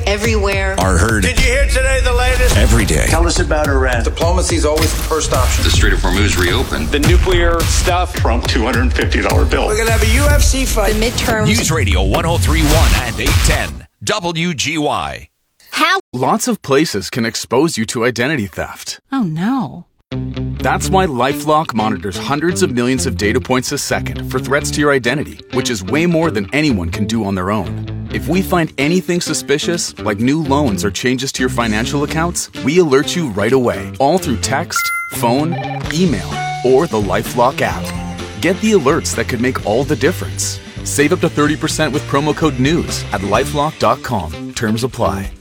everywhere, are heard. Did you hear today the latest? Every day. Tell us about Iran. Diplomacy is always the first option. The Strait of Hormuz reopened. The nuclear stuff. Trump $250 bill. We're going to have a UFC fight. the midterms. News Radio 103.1 and 810. WGY. How? Lots of places can expose you to identity theft. Oh, no. That's why LifeLock monitors hundreds of millions of data points a second for threats to your identity, which is way more than anyone can do on their own. If we find anything suspicious, like new loans or changes to your financial accounts, we alert you right away, all through text, phone, email, or the LifeLock app. Get the alerts that could make all the difference. Save up to 30% with promo code NEWS at LifeLock.com. Terms apply.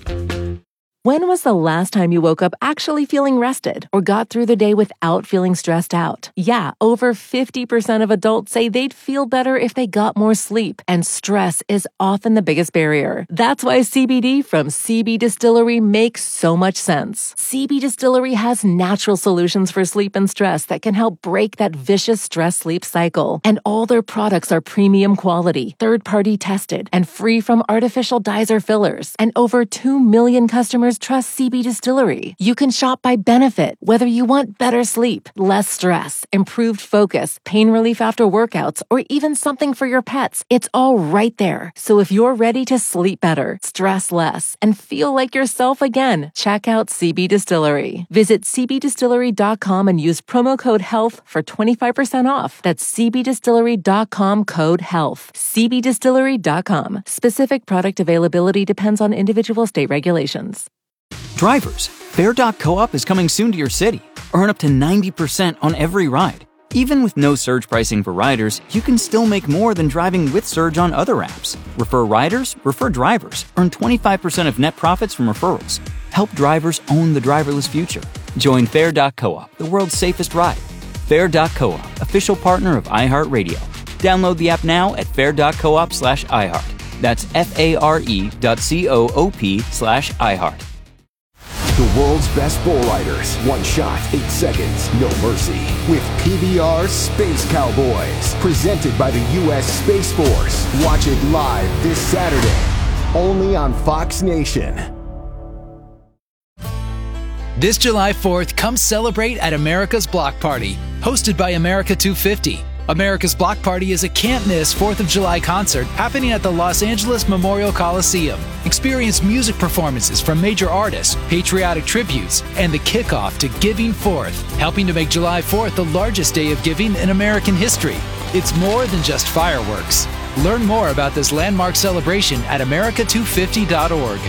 When was the last time you woke up actually feeling rested or got through the day without feeling stressed out? Yeah, over 50% of adults say they'd feel better if they got more sleep, and stress is often the biggest barrier. That's why CBD from CB Distillery makes so much sense. CB Distillery has natural solutions for sleep and stress that can help break that vicious stress-sleep cycle. And all their products are premium quality, third-party tested, and free from artificial dyes or fillers. And over 2 million customers trust CB Distillery. You can shop by benefit, whether you want better sleep, less stress, improved focus, pain relief after workouts, or even something for your pets. It's all right there. So if you're ready to sleep better, stress less, and feel like yourself again, check out CB Distillery. Visit cbdistillery.com and use promo code HEALTH for 25% off. That's cbdistillery.com code HEALTH. cbdistillery.com. Specific product availability depends on individual state regulations. Drivers, Fair.coop is coming soon to your city. Earn up to 90% on every ride. Even with no surge pricing for riders, you can still make more than driving with Surge on other apps. Refer riders, refer drivers. Earn 25% of net profits from referrals. Help drivers own the driverless future. Join Fair.coop, the world's safest ride. Fair.coop, official partner of iHeartRadio. Download the app now at fair.coop/iHeart. That's FARE.coop/iHeart. The world's best bull riders. One shot, 8 seconds, no mercy. With PBR Space Cowboys. Presented by the U.S. Space Force. Watch it live this Saturday. Only on Fox Nation. This July 4th, come celebrate at America's Block Party. Hosted by America 250. America's Block Party is a can't-miss 4th of July concert happening at the Los Angeles Memorial Coliseum. Experience music performances from major artists, patriotic tributes, and the kickoff to Giving Fourth, helping to make July 4th the largest day of giving in American history. It's more than just fireworks. Learn more about this landmark celebration at america250.org.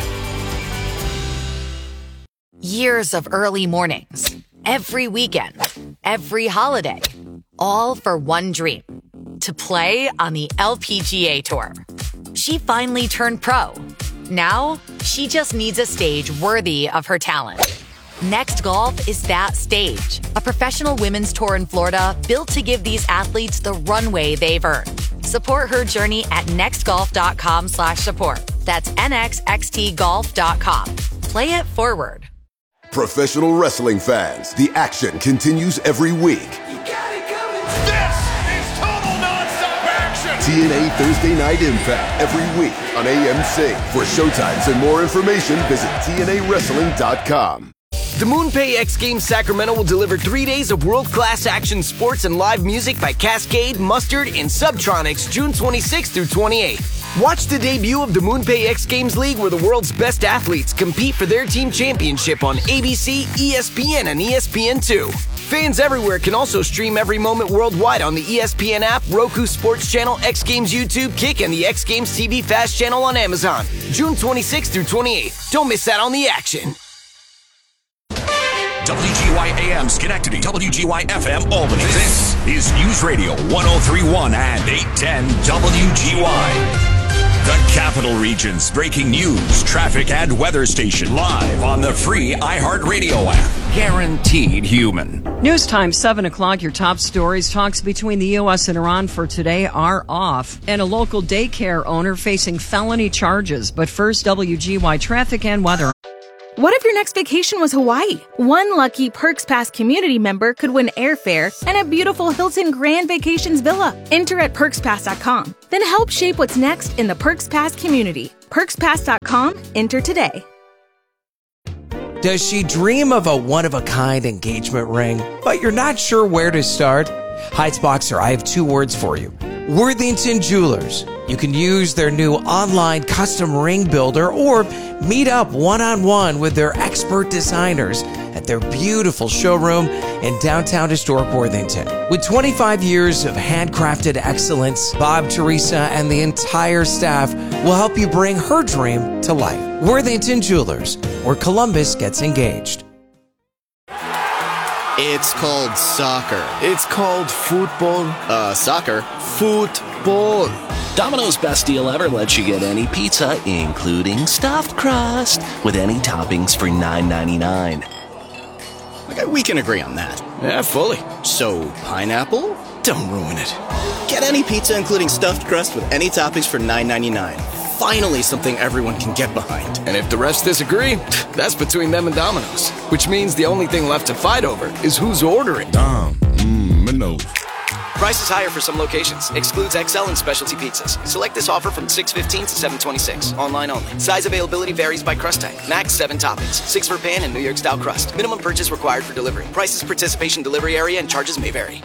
Years of early mornings, every weekend, every holiday, all for one dream, to play on the LPGA Tour. She finally turned pro. Now, she just needs a stage worthy of her talent. Next Golf is that stage, a professional women's tour in Florida built to give these athletes the runway they've earned. Support her journey at nextgolf.com/support. That's nxxtgolf.com. Play it forward. Professional wrestling fans, the action continues every week. This is total nonstop action. TNA Thursday Night Impact every week on AMC. For showtimes and more information, visit TNAWrestling.com. The MoonPay X Games Sacramento will deliver 3 days of world-class action sports and live music by Cascade, Mustard, and Subtronics June 26th through 28th. Watch the debut of the MoonPay X Games League, where the world's best athletes compete for their team championship on ABC, ESPN, and ESPN2. Fans everywhere can also stream every moment worldwide on the ESPN app, Roku Sports Channel, X Games YouTube, Kick, and the X Games TV Fast channel on Amazon. June 26th through 28th. Don't miss out on the action. WGY AM Schenectady, WGY FM Albany. This is News Radio 103.1 and 810 WGY. The Capital Region's breaking news, traffic, and weather station live on the free iHeartRadio app. Guaranteed human. News time, 7 o'clock. Your top stories. Talks between the U.S. and Iran for today are off. And a local daycare owner facing felony charges. But first, WGY traffic and weather. What if your next vacation was Hawaii? One lucky Perks Pass community member could win airfare and a beautiful Hilton Grand Vacations villa. Enter at PerksPass.com. Then help shape what's next in the Perks Pass community. PerksPass.com. Enter today. Does she dream of a one-of-a-kind engagement ring, but you're not sure where to start? Heights Boxer, I have 2 words for you. Worthington Jewelers. You can use their new online custom ring builder or meet up one-on-one with their expert designers at their beautiful showroom in downtown historic Worthington. With 25 years of handcrafted excellence, Bob, Teresa, and the entire staff will help you bring her dream to life. Worthington Jewelers, where Columbus gets engaged. It's called soccer. It's called football. Soccer. Football. Domino's Best Deal Ever lets you get any pizza, including stuffed crust, with any toppings for $9.99. Okay, we can agree on that. Yeah, fully. So, pineapple? Don't ruin it. Get any pizza, including stuffed crust, with any toppings for $9.99. Finally, something everyone can get behind. And if the rest disagree, that's between them and Domino's. Which means the only thing left to fight over is who's ordering. Domino's. Price is higher for some locations. Excludes XL and specialty pizzas. Select this offer from 6/15 to 7/26. Online only. Size availability varies by crust type. Max 7 toppings. 6 for pan and New York style crust. Minimum purchase required for delivery. Prices, participation, delivery area, and charges may vary.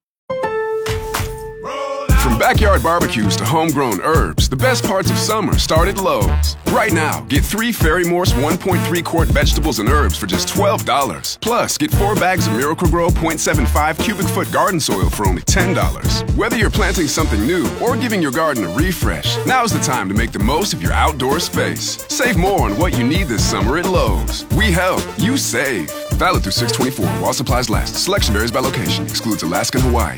From backyard barbecues to homegrown herbs, the best parts of summer start at Lowe's. Right now, get 3 Fairy Morse 1.3 quart vegetables and herbs for just $12. Plus, get 4 bags of Miracle-Gro 0.75 cubic foot garden soil for only $10. Whether you're planting something new or giving your garden a refresh, now's the time to make the most of your outdoor space. Save more on what you need this summer at Lowe's. We help, you save. Valid through 6/24 while supplies last. Selection varies by location. Excludes Alaska and Hawaii.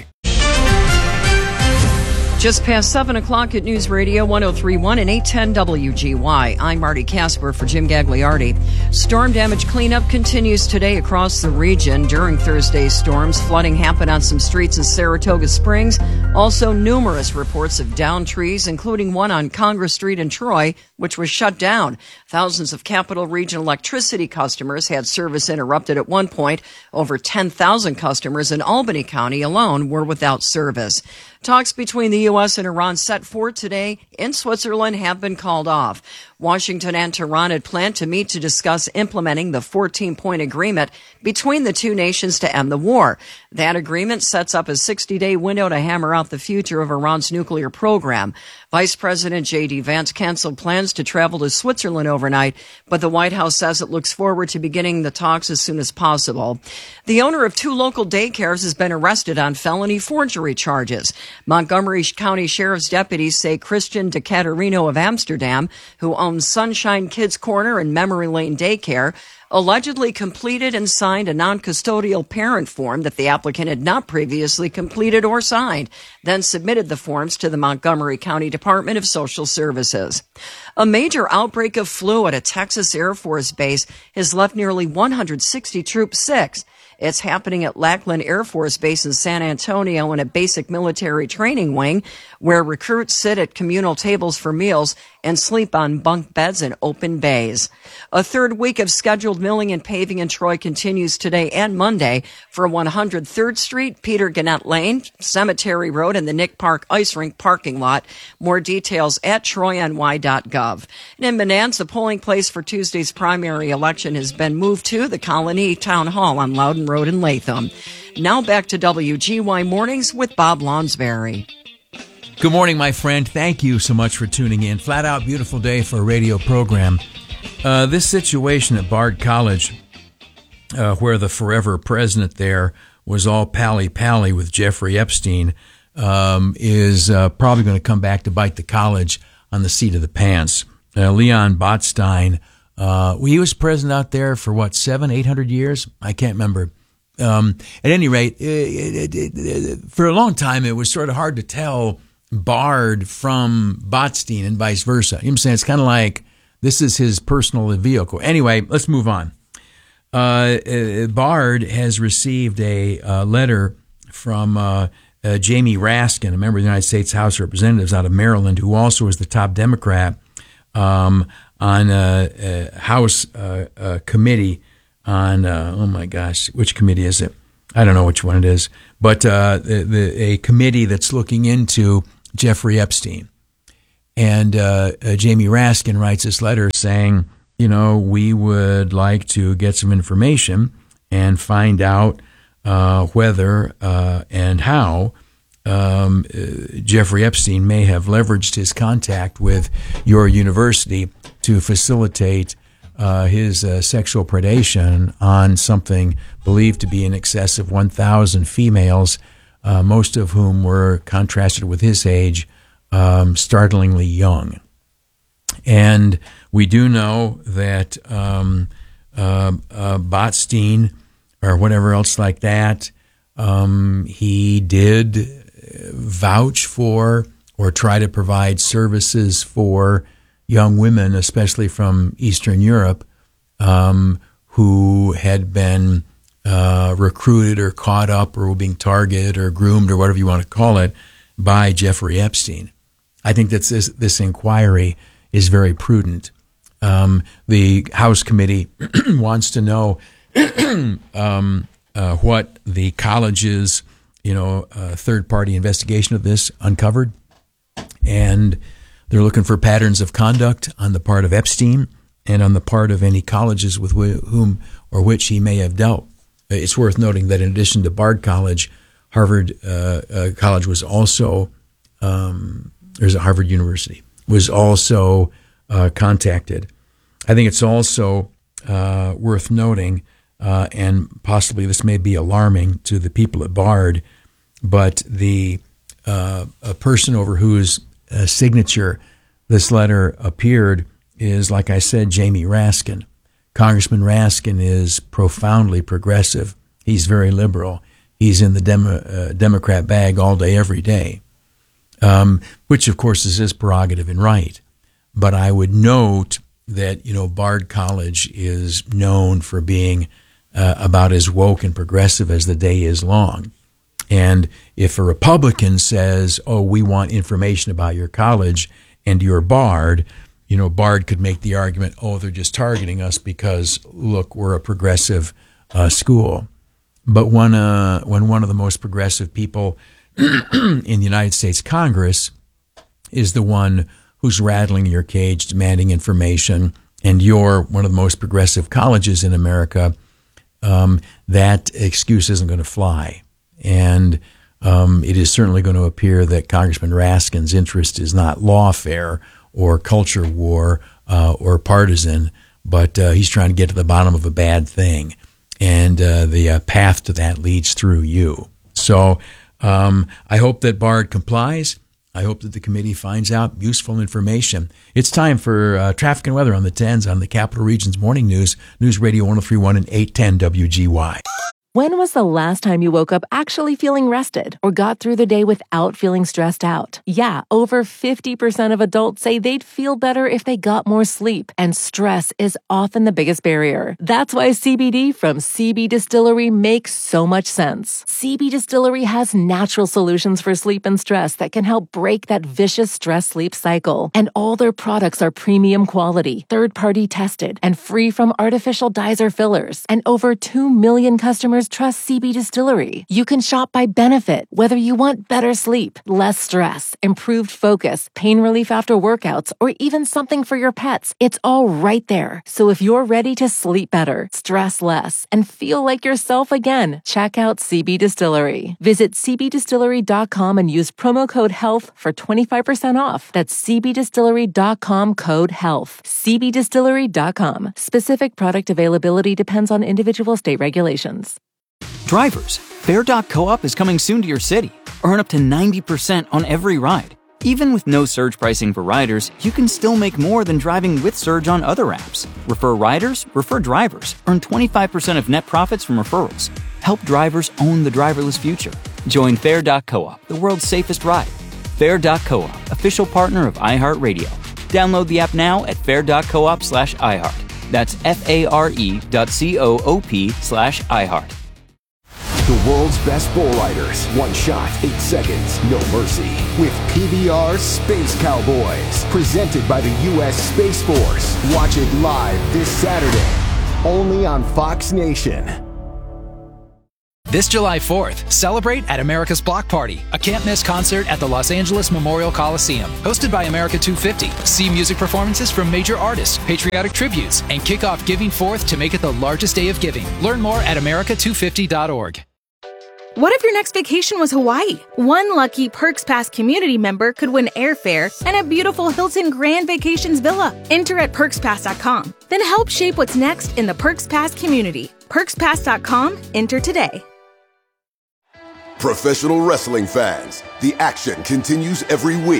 Just past 7 o'clock at News Radio 103.1 and 810 WGY. I'm Marty Casper for Jim Gagliardi. Storm damage cleanup continues today across the region. During Thursday's storms, flooding happened on some streets in Saratoga Springs. Also, numerous reports of downed trees, including one on Congress Street in Troy, which was shut down. Thousands of Capital Region electricity customers had service interrupted at one point. Over 10,000 customers in Albany County alone were without service. Talks between the U.S. and Iran set for today in Switzerland have been called off. Washington and Tehran had planned to meet to discuss implementing the 14-point agreement between the two nations to end the war. That agreement sets up a 60-day window to hammer out the future of Iran's nuclear program. Vice President J.D. Vance canceled plans to travel to Switzerland overnight, but the White House says it looks forward to beginning the talks as soon as possible. The owner of 2 local daycares has been arrested on felony forgery charges. Montgomery County Sheriff's deputies say Christian DeCaterino of Amsterdam, who owns Sunshine Kids Corner and Memory Lane Daycare, allegedly completed and signed a non-custodial parent form that the applicant had not previously completed or signed, then submitted the forms to the Montgomery County Department of Social Services. A major outbreak of flu at a Texas Air Force base has left nearly 160 troops sick. It's happening at Lackland Air Force Base in San Antonio in a basic military training wing where recruits sit at communal tables for meals and sleep on bunk beds in open bays. A third week of scheduled milling and paving in Troy continues today and Monday for 103rd Street, Peter Gannett Lane, Cemetery Road, and the Nick Park Ice Rink parking lot. More details at troyny.gov. And in Bonanza, the polling place for Tuesday's primary election has been moved to the Colony Town Hall on Loudon Road in Latham. Now back to WGY Mornings with Bob Lonsberry. Good morning, my friend. Thank you so much for tuning in. Flat out beautiful day for a radio program. This situation at Bard College, where the forever president there was all pally-pally with Jeffrey Epstein, is probably going to come back to bite the college on the seat of the pants. Leon Botstein, he was president out there for 700-800 years? I can't remember. At any rate, for a long time, it was sort of hard to tell Bard from Botstein and vice versa. You know what I'm saying? It's kind of like this is his personal vehicle. Anyway, let's move on. Bard has received a letter from Jamie Raskin, a member of the United States House of Representatives out of Maryland, who also is the top Democrat on a House committee on, oh my gosh, which committee is it? I don't know which one it is, but a committee that's looking into Jeffrey Epstein. And Jamie Raskin writes this letter saying, we would like to get some information and find out whether and how Jeffrey Epstein may have leveraged his contact with your university to facilitate his sexual predation on something believed to be in excess of 1,000 females, most of whom were, contrasted with his age, startlingly young. And we do know that Botstein, or whatever else like that, he did vouch for or try to provide services for young women, especially from Eastern Europe, who had been recruited or caught up or were being targeted or groomed or whatever you want to call it by Jeffrey Epstein. I think that this inquiry is very prudent. The House committee wants to know what the college's third-party investigation of this uncovered, and they're looking for patterns of conduct on the part of Epstein and on the part of any colleges with whom or which he may have dealt. It's worth noting that in addition to Bard College, Harvard College was also, there's a Harvard University, was also contacted. I think it's also worth noting, and possibly this may be alarming to the people at Bard, but a person over whose signature this letter appeared is, like I said, Jamie Raskin. Congressman Raskin is profoundly progressive. He's very liberal. He's in the Democrat bag all day, every day, which, of course, is his prerogative and right. But I would note that, Bard College is known for being about as woke and progressive as the day is long. And if a Republican says, we want information about your college and your Bard, Bard could make the argument, they're just targeting us because, look, we're a progressive school. But when one of the most progressive people in the United States Congress is the one who's rattling your cage, demanding information, and you're one of the most progressive colleges in America, that excuse isn't going to fly. And it is certainly going to appear that Congressman Raskin's interest is not lawfare or culture war or partisan, but he's trying to get to the bottom of a bad thing. And the path to that leads through you. So I hope that Bard complies. I hope that the committee finds out useful information. It's time for traffic and weather on the 10s on the Capital Region's Morning News, News Radio 103.1 and 810 WGY. When was the last time you woke up actually feeling rested or got through the day without feeling stressed out? Yeah, over 50% of adults say they'd feel better if they got more sleep, and stress is often the biggest barrier. That's why CBD from CB Distillery makes so much sense. CB Distillery has natural solutions for sleep and stress that can help break that vicious stress-sleep cycle. And all their products are premium quality, third-party tested, and free from artificial dyes or fillers. And over 2 million customers trust CB Distillery. You can shop by benefit, whether you want better sleep, less stress, improved focus, pain relief after workouts, or even something for your pets. It's all right there. So if you're ready to sleep better, stress less, and feel like yourself again, check out CB Distillery. Visit cbdistillery.com and use promo code HEALTH for 25% off. That's cbdistillery.com, code HEALTH. cbdistillery.com. Specific product availability depends on individual state regulations. Drivers, Fair.coop is coming soon to your city. Earn up to 90% on every ride. Even with no surge pricing for riders, you can still make more than driving with surge on other apps. Refer riders, refer drivers. Earn 25% of net profits from referrals. Help drivers own the driverless future. Join Fair.coop, the world's safest ride. Fair.coop, official partner of iHeartRadio. Download the app now at fair.coop/iHeart. That's FARE.coop/iHeart. The world's best bull riders. One shot, 8 seconds, no mercy. With PBR Space Cowboys. Presented by the U.S. Space Force. Watch it live this Saturday. Only on Fox Nation. This July 4th, celebrate at America's Block Party, a can't-miss concert at the Los Angeles Memorial Coliseum. Hosted by America 250. See music performances from major artists, patriotic tributes, and kick off Giving Forth to make it the largest day of giving. Learn more at america250.org. What if your next vacation was Hawaii? One lucky Perks Pass community member could win airfare and a beautiful Hilton Grand Vacations villa. Enter at PerksPass.com. Then help shape what's next in the Perks Pass community. PerksPass.com. Enter today. Professional wrestling fans, the action continues every week.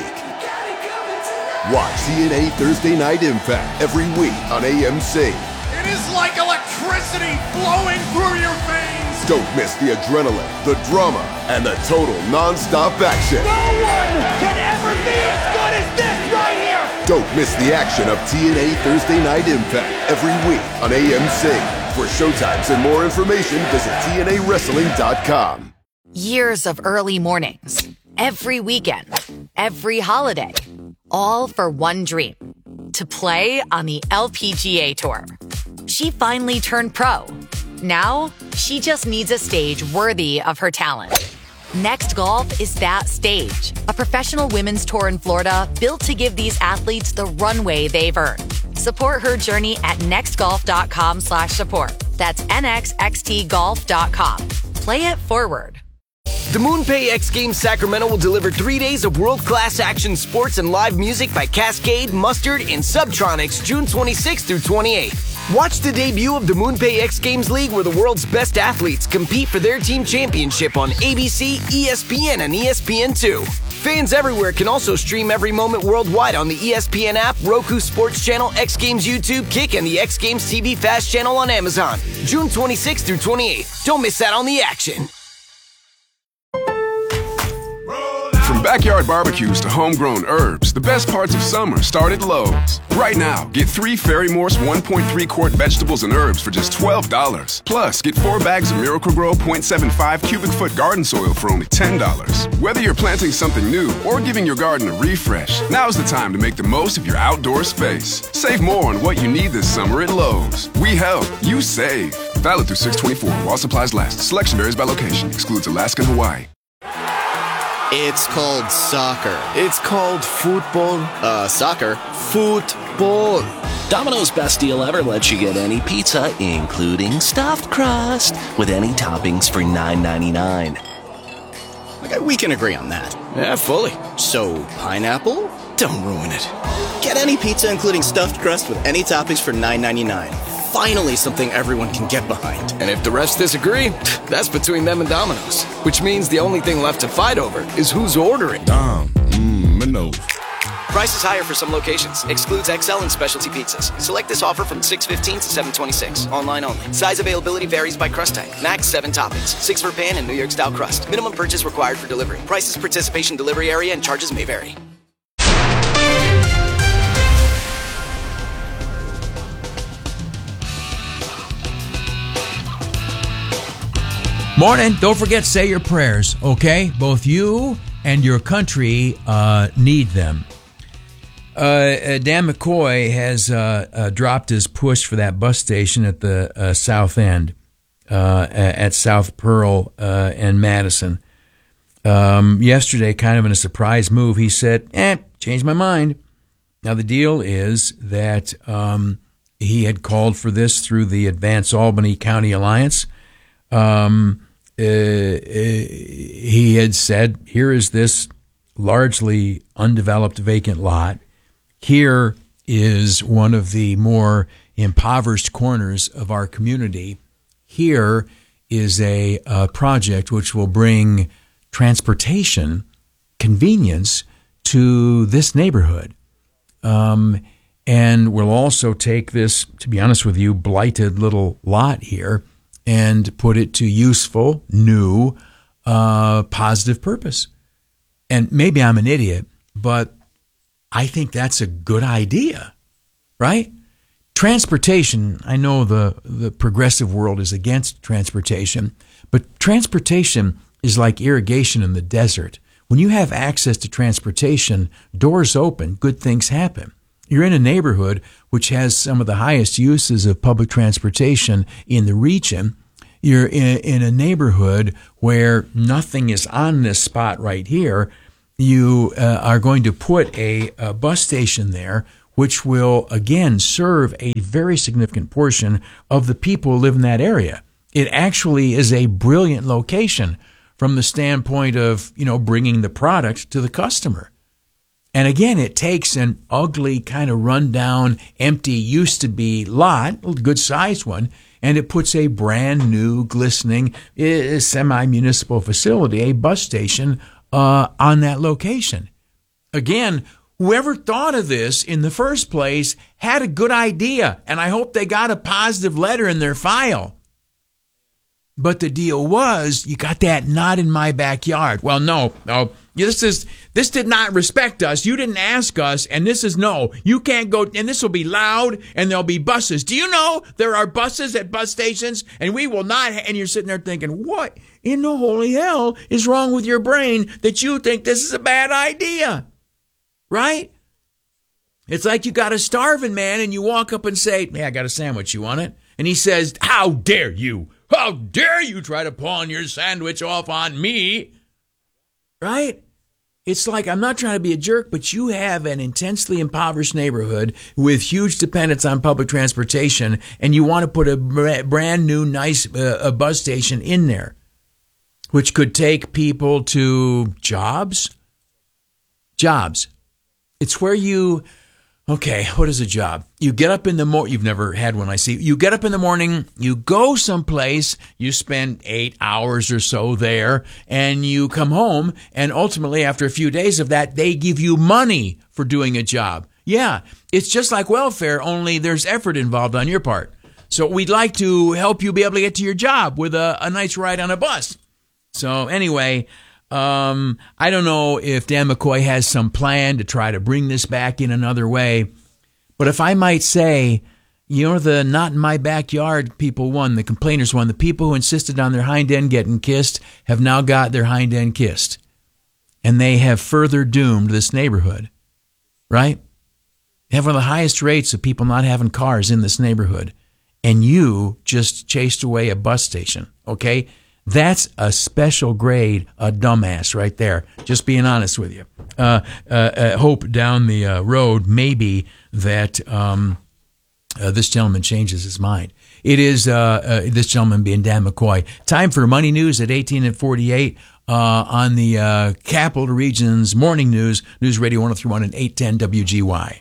Watch TNA Thursday Night Impact every week on AMC. It is like electricity flowing through your veins. Don't miss the adrenaline, the drama, and the total non-stop action. No one can ever be as good as this right here. Don't miss the action of TNA Thursday Night Impact every week on AMC. For showtimes and more information, visit TNAWrestling.com. Years of early mornings, every weekend, every holiday, all for one dream, to play on the LPGA Tour. She finally turned pro. Now, she just needs a stage worthy of her talent. Next Golf is that stage, a professional women's tour in Florida built to give these athletes the runway they've earned. Support her journey at nextgolf.com/support. That's nxxtgolf.com. Play it forward. The MoonPay X Games Sacramento will deliver 3 days of world-class action sports and live music by Cascade, Mustard, and Subtronics June 26th through 28th. Watch the debut of the MoonPay X Games League where the world's best athletes compete for their team championship on ABC, ESPN, and ESPN2. Fans everywhere can also stream every moment worldwide on the ESPN app, Roku Sports Channel, X Games YouTube, Kick, and the X Games TV Fast channel on Amazon. June 26th through 28th. Don't miss out on the action. From backyard barbecues to homegrown herbs, the best parts of summer start at Lowe's. Right now, get 3 Ferry Morse 1.3 quart vegetables and herbs for just $12. Plus, get 4 bags of Miracle-Gro 0.75 cubic foot garden soil for only $10. Whether you're planting something new or giving your garden a refresh, now's the time to make the most of your outdoor space. Save more on what you need this summer at Lowe's. We help, you save. Valid through 6/24 while supplies last. Selection varies by location. Excludes Alaska and Hawaii. It's called soccer. It's called football. Soccer. Football. Domino's best deal ever lets you get any pizza, including stuffed crust, with any toppings for $9.99. We can agree on that. Yeah, fully. So, pineapple? Don't ruin it. Get any pizza, including stuffed crust, with any toppings for $9.99. Finally, something everyone can get behind. And if the rest disagree, that's between them and Domino's. Which means the only thing left to fight over is who's ordering. Domino's. Price is higher for some locations. Excludes XL and specialty pizzas. Select this offer from 6/15 to 7/26. Online only. Size availability varies by crust type. Max 7 toppings. 6 for pan and New York style crust. Minimum purchase required for delivery. Prices, participation, delivery area, and charges may vary. Morning. Don't forget, say your prayers, okay? Both you and your country need them. Dan McCoy has dropped his push for that bus station at the South End, at South Pearl and Madison. Yesterday, kind of in a surprise move, he said, changed my mind. Now, the deal is that he had called for this through the Advance Albany County Alliance. He had said, here is this largely undeveloped vacant lot. Here is one of the more impoverished corners of our community. Here is a project which will bring transportation convenience to this neighborhood. And we'll also take this, to be honest with you, blighted little lot here and put it to useful, new, positive purpose. And maybe I'm an idiot, but I think that's a good idea, right? Transportation, I know the progressive world is against transportation, but transportation is like irrigation in the desert. When you have access to transportation, doors open, good things happen. You're in a neighborhood which has some of the highest uses of public transportation in the region. you're in a neighborhood where nothing is on this spot right here, you are going to put a bus station there, which will, again, serve a very significant portion of the people who live in that area. It actually is a brilliant location from the standpoint of, bringing the product to the customer. And again, it takes an ugly, kind of rundown, empty, used-to-be lot, a good-sized one, and it puts a brand-new, glistening, semi-municipal facility, a bus station, on that location. Again, whoever thought of this in the first place had a good idea, and I hope they got a positive letter in their file. But the deal was, you got that not in my backyard. Well, no, this did not respect us. You didn't ask us, and this is no. You can't go, and this will be loud, and there'll be buses. Do you know there are buses at bus stations, and we will not, and you're sitting there thinking, what in the holy hell is wrong with your brain that you think this is a bad idea? Right? It's like you got a starving man, and you walk up and say, hey, I got a sandwich, you want it? And he says, how dare you? How dare you try to pawn your sandwich off on me? Right? It's like, I'm not trying to be a jerk, but you have an intensely impoverished neighborhood with huge dependence on public transportation, and you want to put a brand new, nice a bus station in there, which could take people to jobs. Jobs. It's where you... Okay, what is a job? You get up in the morning. You've never had one, I see. You get up in the morning, you go someplace, you spend 8 hours or so there, and you come home, and ultimately, after a few days of that, they give you money for doing a job. Yeah, it's just like welfare, only there's effort involved on your part. So we'd like to help you be able to get to your job with a nice ride on a bus. So anyway... I don't know if Dan McCoy has some plan to try to bring this back in another way, but if I might say, the not in my backyard people won, the complainers won, the people who insisted on their hind end getting kissed have now got their hind end kissed, and they have further doomed this neighborhood, right? They have one of the highest rates of people not having cars in this neighborhood, and you just chased away a bus station, okay? That's a special grade, a dumbass right there. Just being honest with you. Hope down the road maybe that this gentleman changes his mind. It is this gentleman being Dan McCoy. Time for Money News at 18:48 on the Capital Region's Morning News, News Radio 103.1 and 810 WGY.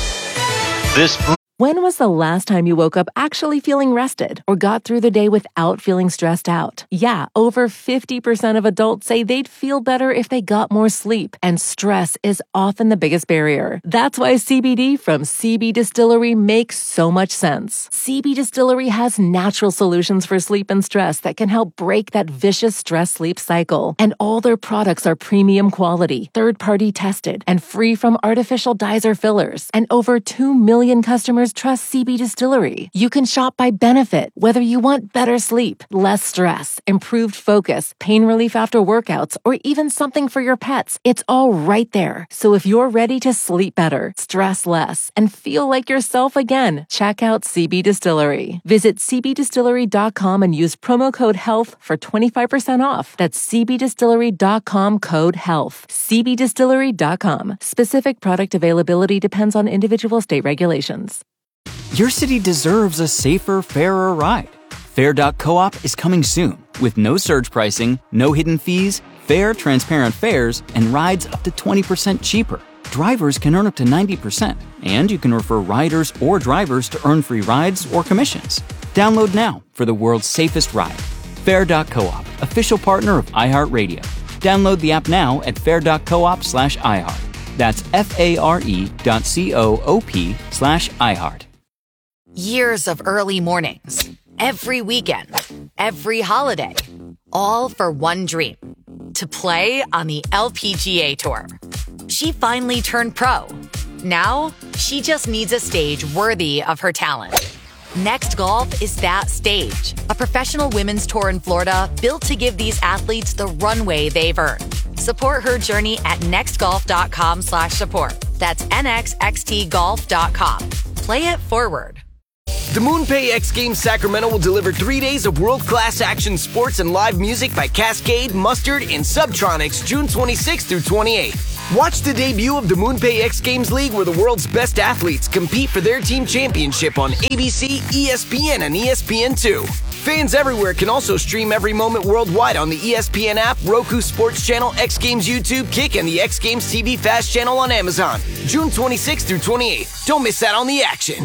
When was the last time you woke up actually feeling rested or got through the day without feeling stressed out? Yeah, over 50% of adults say they'd feel better if they got more sleep, and stress is often the biggest barrier. That's why CBD from CB Distillery makes so much sense. CB Distillery has natural solutions for sleep and stress that can help break that vicious stress-sleep cycle. And all their products are premium quality, third-party tested, and free from artificial dyes or fillers. And over 2 million customers trust CB Distillery. You can shop by benefit, whether you want better sleep, less stress, improved focus, pain relief after workouts, or even something for your pets. It's all right there. So if you're ready to sleep better, stress less, and feel like yourself again, check out CB Distillery. Visit cbdistillery.com and use promo code HEALTH for 25% off. That's cbdistillery.com code HEALTH. cbdistillery.com. Specific product availability depends on individual state regulations. Your city deserves a safer, fairer ride. Fair.coop is coming soon with no surge pricing, no hidden fees, fair, transparent fares, and rides up to 20% cheaper. Drivers can earn up to 90%, and you can refer riders or drivers to earn free rides or commissions. Download now for the world's safest ride. Fair.coop, official partner of iHeartRadio. Download the app now at fair.coop/iHeart. That's FARE.coop/iHeart. Years of early mornings, every weekend, every holiday, all for one dream, to play on the LPGA Tour. She finally turned pro. Now, she just needs a stage worthy of her talent. Next Golf is that stage, a professional women's tour in Florida built to give these athletes the runway they've earned. Support her journey at nextgolf.com/support. That's nxxtgolf.com. Play it forward. The MoonPay X Games Sacramento will deliver 3 days of world-class action sports and live music by Cascade, Mustard, and Subtronics June 26th through 28th. Watch the debut of the MoonPay X Games League where the world's best athletes compete for their team championship on ABC, ESPN, and ESPN2. Fans everywhere can also stream every moment worldwide on the ESPN app, Roku Sports Channel, X Games YouTube, Kick, and the X Games TV Fast channel on Amazon. June 26th through 28th. Don't miss out on the action.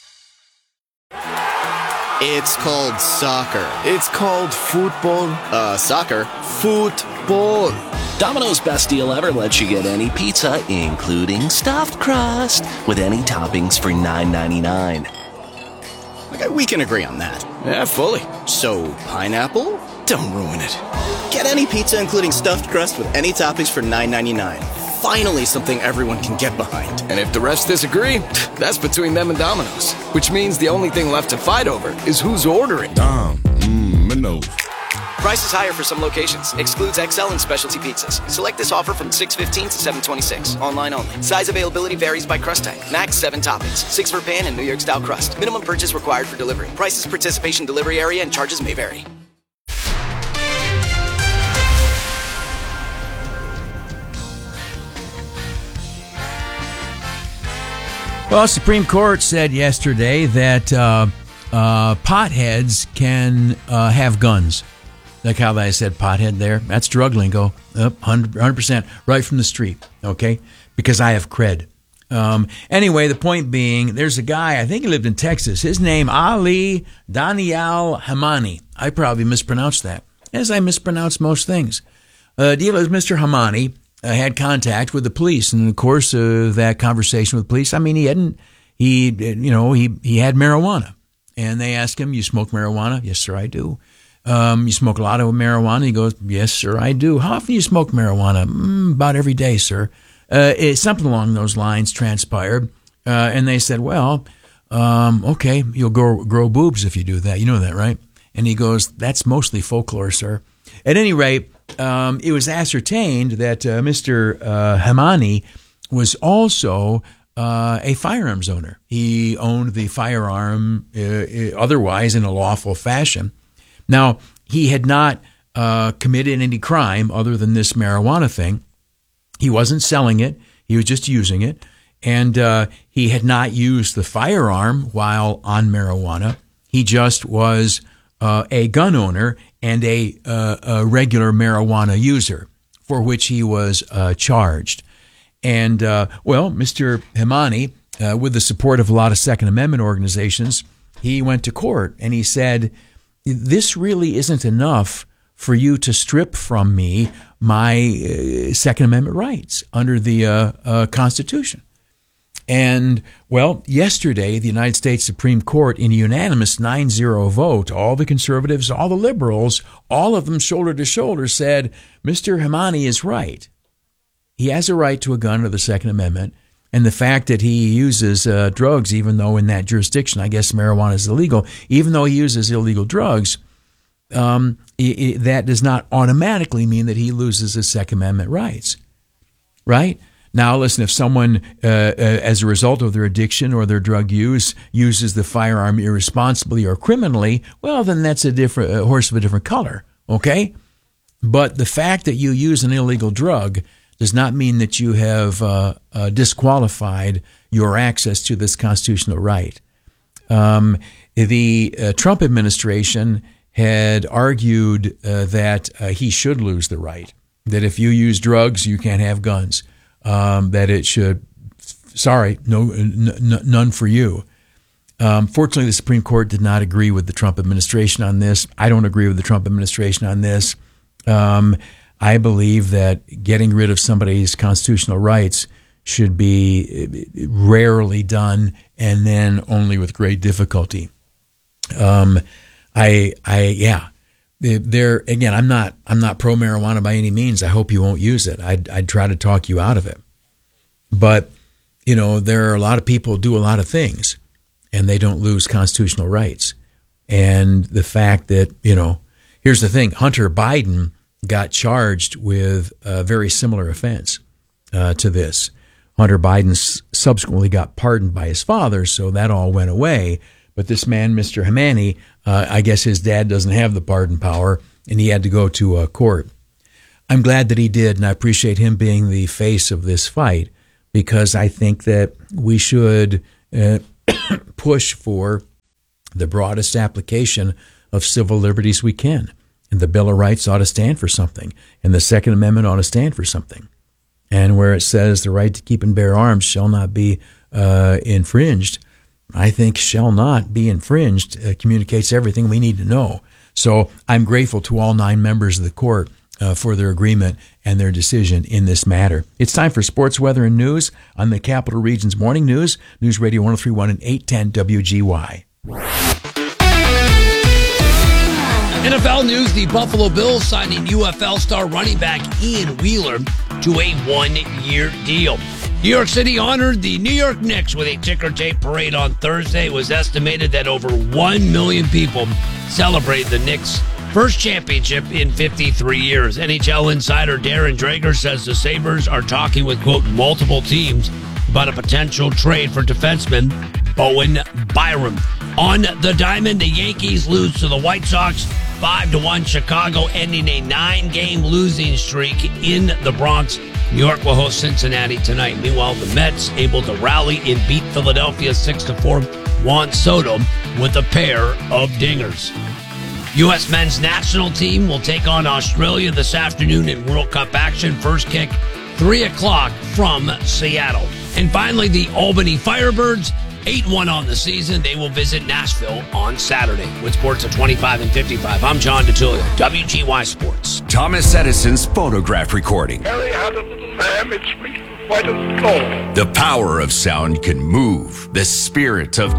It's called soccer. It's called football. Soccer. Football. Domino's best deal ever lets you get any pizza, including stuffed crust, with any toppings for $9.99. We can agree on that. Yeah, fully. So, pineapple? Don't ruin it. Get any pizza, including stuffed crust, with any toppings for $9.99. Finally, something everyone can get behind. And if the rest disagree, that's between them and Domino's. Which means the only thing left to fight over is who's ordering. Domino's. Prices higher for some locations. Excludes XL and specialty pizzas. Select this offer from 6/15 to 7/26. Online only. Size availability varies by crust type. Max 7 toppings. 6 for pan and New York style crust. Minimum purchase required for delivery. Prices, participation, delivery area, and charges may vary. Well, Supreme Court said yesterday that potheads can have guns. Like how I said pothead there. That's drug lingo. 100% right from the street, okay? Because I have cred. Anyway, the point being, there's a guy, I think he lived in Texas. His name, Ali Daniel Hamani. I probably mispronounced that, as I mispronounce most things. The deal is Mr. Hamani had contact with the police, and in the course of that conversation with the police, I mean, he had marijuana, and they asked him, "You smoke marijuana?" "Yes, sir, I do." "You smoke a lot of marijuana?" He goes, "Yes, sir, I do." "How often do you smoke marijuana?" "About every day, sir." Something along those lines transpired, and they said, "Well, okay, you'll grow boobs if you do that. You know that, right?" And he goes, "That's mostly folklore, sir." At any rate, it was ascertained that Mr. Hamani was also a firearms owner. He owned the firearm otherwise in a lawful fashion. Now, he had not committed any crime other than this marijuana thing. He wasn't selling it. He was just using it. And he had not used the firearm while on marijuana. He just was a gun owner and a regular marijuana user, for which he was charged. And, Mr. Hamani, with the support of a lot of Second Amendment organizations, he went to court and he said, "This really isn't enough for you to strip from me my Second Amendment rights under the Constitution." And, yesterday, the United States Supreme Court, in a unanimous 9-0 vote, all the conservatives, all the liberals, all of them shoulder to shoulder said, Mr. Hamani is right. He has a right to a gun under the Second Amendment. And the fact that he uses drugs, even though in that jurisdiction, I guess marijuana is illegal, even though he uses illegal drugs, that does not automatically mean that he loses his Second Amendment rights, right? Now, listen, if someone, as a result of their addiction or their drug use, uses the firearm irresponsibly or criminally, well, then that's a horse of a different color, okay? But the fact that you use an illegal drug does not mean that you have disqualified your access to this constitutional right. The Trump administration had argued that he should lose the right, that if you use drugs, you can't have guns. That it should, none for you. Fortunately, the Supreme Court did not agree with the Trump administration on this. I don't agree with the Trump administration on this. I believe that getting rid of somebody's constitutional rights should be rarely done and then only with great difficulty. There again, I'm not pro marijuana by any means. I hope you won't use it. I'd try to talk you out of it. But, there are a lot of people who do a lot of things and they don't lose constitutional rights. And the fact that, here's the thing, Hunter Biden got charged with a very similar offense to this. Hunter Biden subsequently got pardoned by his father, so that all went away. But this man, Mr. Hamani, I guess his dad doesn't have the pardon power, and he had to go to court. I'm glad that he did, and I appreciate him being the face of this fight, because I think that we should push for the broadest application of civil liberties we can. And the Bill of Rights ought to stand for something, and the Second Amendment ought to stand for something. And where it says the right to keep and bear arms shall not be infringed, I think shall not be infringed communicates everything we need to know. So I'm grateful to all 9 members of the court for their agreement and their decision in this matter. It's time for sports, weather, and news on the Capital Region's Morning News, News Radio 103.1 and 810 WGY. NFL news, the Buffalo Bills signing UFL star running back Ian Wheeler to a 1-year deal. New York City honored the New York Knicks with a ticker tape parade on Thursday. It was estimated that over 1 million people celebrated the Knicks' first championship in 53 years. NHL insider Darren Dreger says the Sabres are talking with, quote, multiple teams about a potential trade for defenseman Bowen Byram. On the diamond, the Yankees lose to the White Sox 5-1. Chicago ending a 9-game losing streak in the Bronx. New York will host Cincinnati tonight. Meanwhile, the Mets able to rally and beat Philadelphia 6-4. Juan Soto with a pair of dingers. U.S. men's national team will take on Australia this afternoon in World Cup action. First kick, 3 o'clock from Seattle. And finally, the Albany Firebirds, 8-1 on the season. They will visit Nashville on Saturday. With sports at 25 and 55, I'm John DeTullio, WGY Sports. Thomas Edison's phonograph recording. Harry had a little lamb, its feet were white as snow. The power of sound can move the spirit of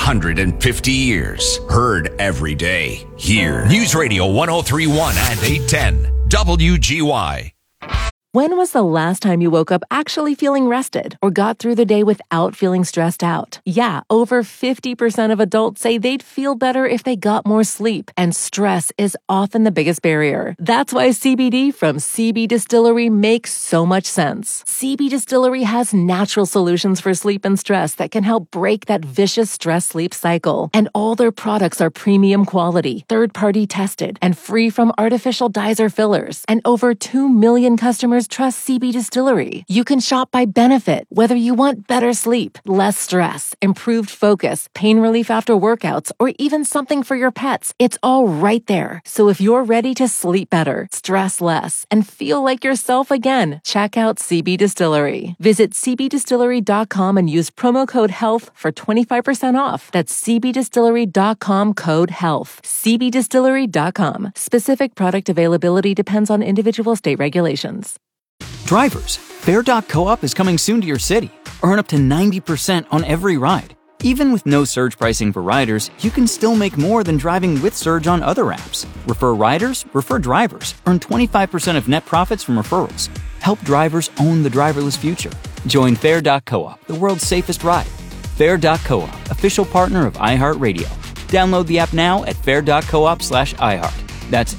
250 years. Heard every day. Here. News Radio 103.1 and 810 WGY. When was the last time you woke up actually feeling rested or got through the day without feeling stressed out? Yeah, over 50% of adults say they'd feel better if they got more sleep, and stress is often the biggest barrier. That's why CBD from CB Distillery makes so much sense. CB Distillery has natural solutions for sleep and stress that can help break that vicious stress-sleep cycle. And all their products are premium quality, third-party tested, and free from artificial dyes or fillers. And over 2 million customers trust CB Distillery. You can shop by benefit, whether you want better sleep, less stress, improved focus, pain relief after workouts, or even something for your pets. It's all right there. So if you're ready to sleep better, stress less, and feel like yourself again, check out CB Distillery. Visit cbdistillery.com and use promo code HEALTH for 25% off. That's cbdistillery.com, code HEALTH. cbdistillery.com. Specific product availability depends on individual state regulations. Drivers, Fair.coop is coming soon to your city. Earn up to 90% on every ride. Even with no surge pricing for riders, you can still make more than driving with Surge on other apps. Refer riders, refer drivers. Earn 25% of net profits from referrals. Help drivers own the driverless future. Join Fair.coop, the world's safest ride. Fair.coop, official partner of iHeartRadio. Download the app now at fair.coop/iHeart. That's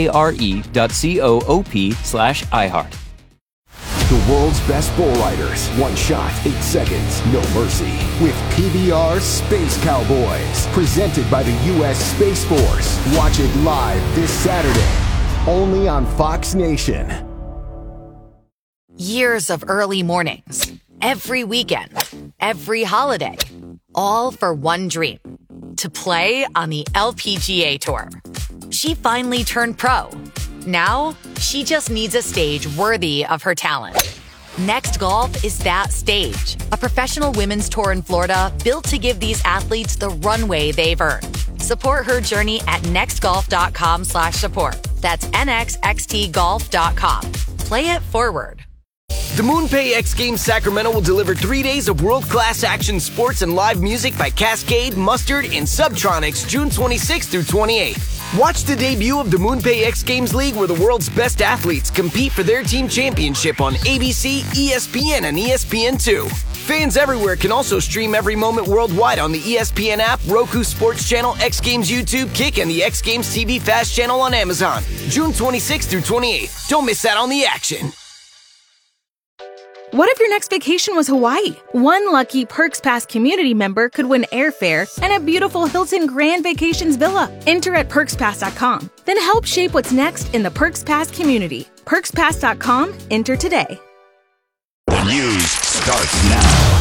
FARE.coop/iHeart. The world's best bull riders. One shot, 8 seconds, no mercy. With PBR Space Cowboys. Presented by the U.S. Space Force. Watch it live this Saturday. Only on Fox Nation. Years of early mornings. Every weekend. Every holiday. All for one dream. To play on the LPGA Tour. She finally turned pro. Now, she just needs a stage worthy of her talent. Next Golf is that stage. A professional women's tour in Florida built to give these athletes the runway they've earned. Support her journey at nextgolf.com/support. That's nxxtgolf.com. Play it forward. The MoonPay X Games Sacramento will deliver 3 days of world-class action sports and live music by Cascade, Mustard, and Subtronics June 26th through 28th. Watch the debut of the MoonPay X Games League, where the world's best athletes compete for their team championship on ABC, ESPN, and ESPN2. Fans everywhere can also stream every moment worldwide on the ESPN app, Roku Sports Channel, X Games YouTube, Kick, and the X Games TV Fast Channel on Amazon. June 26th through 28th. Don't miss out on the action. What if your next vacation was Hawaii? One lucky Perks Pass community member could win airfare and a beautiful Hilton Grand Vacations Villa. Enter at PerksPass.com. Then help shape what's next in the Perks Pass community. PerksPass.com. Enter today. The news starts now.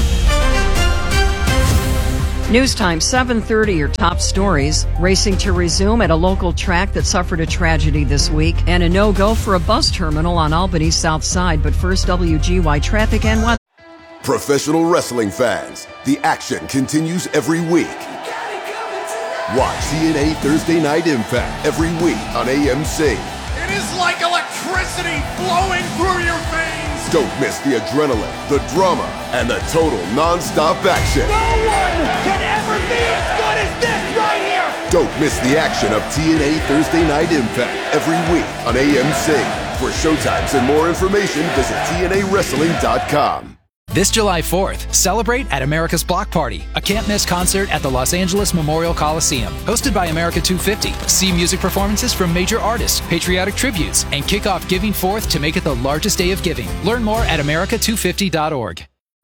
News time, 7:30, your top stories. Racing to resume at a local track that suffered a tragedy this week, and a no-go for a bus terminal on Albany's south side. But first, WGY traffic and weather. Professional wrestling fans, the action continues every week. Watch TNA Thursday Night Impact every week on AMC. It is like electricity flowing through your veins. Don't miss the adrenaline, the drama, and the total non-stop action. No one can ever be as good as this right here. Don't miss the action of TNA Thursday Night Impact every week on AMC. For showtimes and more information, visit TNAWrestling.com. This July 4th, celebrate at America's Block Party, a can't-miss concert at the Los Angeles Memorial Coliseum. Hosted by America 250. See music performances from major artists, patriotic tributes, and kick off Giving Forth to make it the largest day of giving. Learn more at america250.org.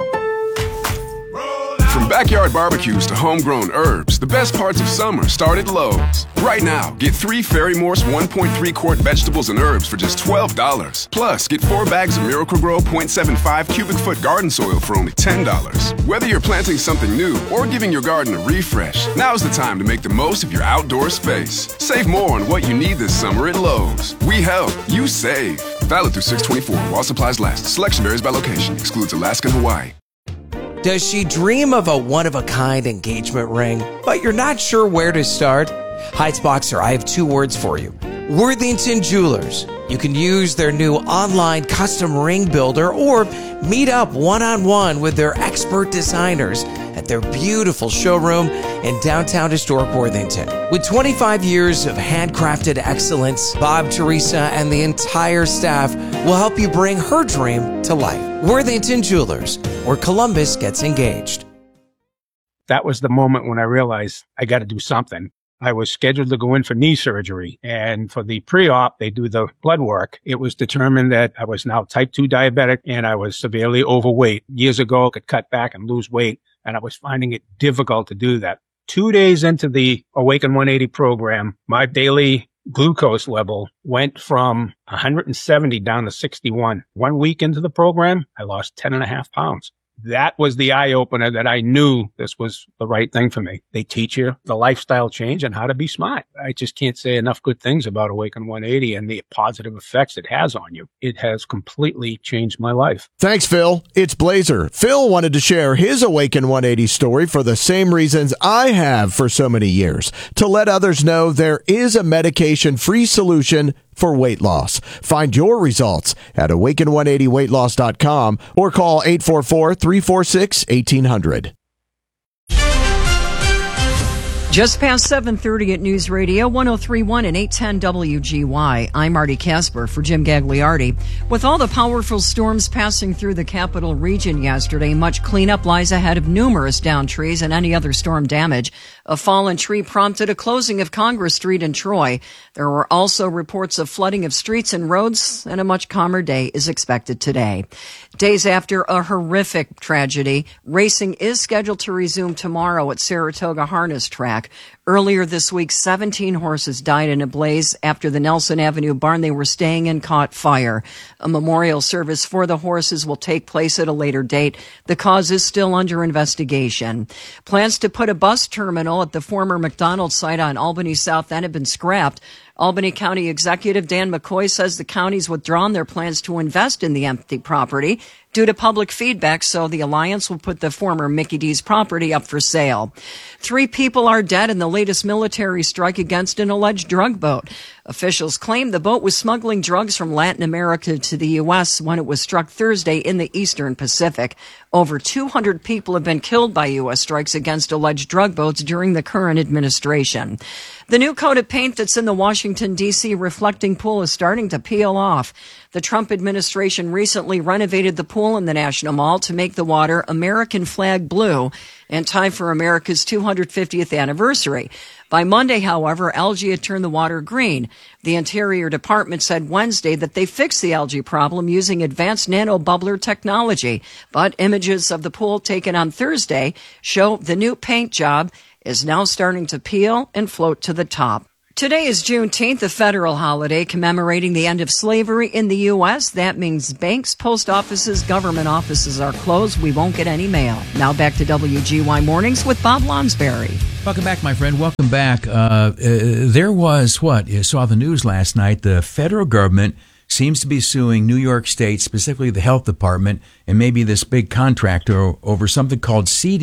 From backyard barbecues to homegrown herbs, the best parts of summer start at Lowe's. Right now, get 3 Ferry Morse 1.3 quart vegetables and herbs for just $12. Plus, get 4 bags of Miracle-Gro 0.75 cubic foot garden soil for only $10. Whether you're planting something new or giving your garden a refresh, now's the time to make the most of your outdoor space. Save more on what you need this summer at Lowe's. We help, you save. Valid through 6/24 while supplies last. Selection varies by location. Excludes Alaska and Hawaii. Does she dream of a one-of-a-kind engagement ring, but you're not sure where to start? Heitzboxer, I have 2 words for you. Worthington Jewelers. You can use their new online custom ring builder or meet up one-on-one with their expert designers at their beautiful showroom in downtown historic Worthington. With 25 years of handcrafted excellence, Bob, Teresa, and the entire staff will help you bring her dream to life. Worthington Jewelers, where Columbus gets engaged. That was the moment when I realized I got to do something. I was scheduled to go in for knee surgery, and for the pre-op, they do the blood work. It was determined that I was now type 2 diabetic and I was severely overweight. Years ago, I could cut back and lose weight, and I was finding it difficult to do that. 2 days into the Awaken 180 program, my daily glucose level went from 170 down to 61. 1 week into the program, I lost 10.5 pounds. That was the eye-opener that I knew this was the right thing for me. They teach you the lifestyle change and how to be smart. I just can't say enough good things about Awaken 180 and the positive effects it has on you. It has completely changed my life. Thanks, Phil. It's Blazer. Phil wanted to share his Awaken 180 story for the same reasons I have for so many years, to let others know there is a medication-free solution for weight loss. Find your results at awaken180weightloss.com or call 844-346-1800. Just past 7:30 at News Radio 103.1 and 810 WGY. I'm Marty Casper for Jim Gagliardi. With all the powerful storms passing through the capital region yesterday, much cleanup lies ahead of numerous downed trees and any other storm damage. A fallen tree prompted a closing of Congress Street in Troy. There were also reports of flooding of streets and roads, and a much calmer day is expected today. Days after a horrific tragedy, racing is scheduled to resume tomorrow at Saratoga Harness Track. Earlier this week, 17 horses died in a blaze after the Nelson Avenue barn they were staying in caught fire. A memorial service for the horses will take place at a later date. The cause is still under investigation. Plans to put a bus terminal at the former McDonald's site on Albany South End have been scrapped. Albany County Executive Dan McCoy says the county's withdrawn their plans to invest in the empty property due to public feedback, so the alliance will put the former Mickey D's property up for sale. 3 people are dead in the latest military strike against an alleged drug boat. Officials claim the boat was smuggling drugs from Latin America to the U.S. when it was struck Thursday in the Eastern Pacific. Over 200 people have been killed by U.S. strikes against alleged drug boats during the current administration. The new coat of paint that's in the Washington Washington, D.C. reflecting pool is starting to peel off. The Trump administration recently renovated the pool in the National Mall to make the water American flag blue in time for America's 250th anniversary. By Monday, however, algae had turned the water green. The Interior Department said Wednesday that they fixed the algae problem using advanced nano-bubbler technology. But images of the pool taken on Thursday show the new paint job is now starting to peel and float to the top. Today is Juneteenth, a federal holiday commemorating the end of slavery in the U.S. That means banks, post offices, government offices are closed. We won't get any mail. Now back to WGY Mornings with Bob Lonsberry. Welcome back, my friend. Welcome back. There was you saw the news last night. The federal government seems to be suing New York State, specifically the health department, and maybe this big contractor over something called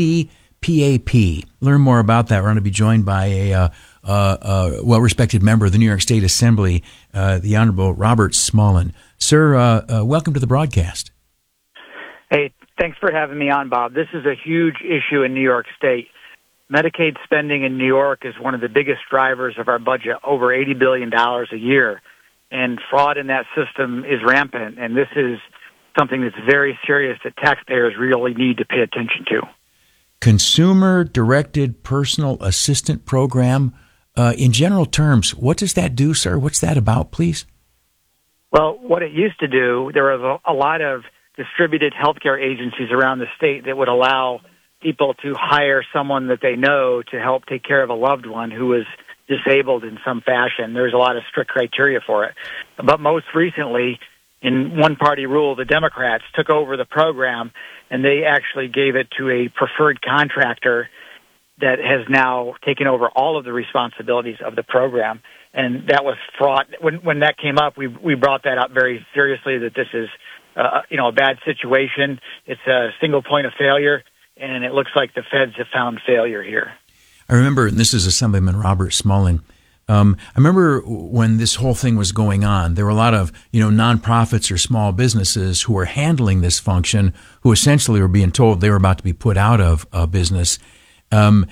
CDPAP. Learn more about that. We're going to be joined by a well-respected member of the New York State Assembly, the Honorable Robert Smallin. Sir, welcome to the broadcast. Hey, thanks for having me on, Bob. This is a huge issue in New York State. Medicaid spending in New York is one of the biggest drivers of our budget, over $80 billion a year. And fraud in that system is rampant, and this is something that's very serious that taxpayers really need to pay attention to. Consumer-directed personal assistant program. In general terms, what does that do, sir? What's that about, please? Well, what it used to do, there was a lot of distributed healthcare agencies around the state that would allow people to hire someone that they know to help take care of a loved one who was disabled in some fashion. There's a lot of strict criteria for it. But most recently, in one-party rule, the Democrats took over the program, and they actually gave it to a preferred contractor that has now taken over all of the responsibilities of the program. And that was fraught. When that came up, we brought that up very seriously, that this is a bad situation. It's a single point of failure, and it looks like the feds have found failure here. I remember, and this is Assemblyman Robert Smallin, I remember when this whole thing was going on, there were a lot of, nonprofits or small businesses who were handling this function, who essentially were being told they were about to be put out of business. Now